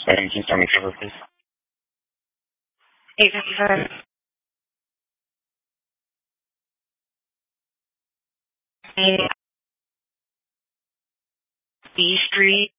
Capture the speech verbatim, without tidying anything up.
And can you start me over, please? eight fifty-five B Street,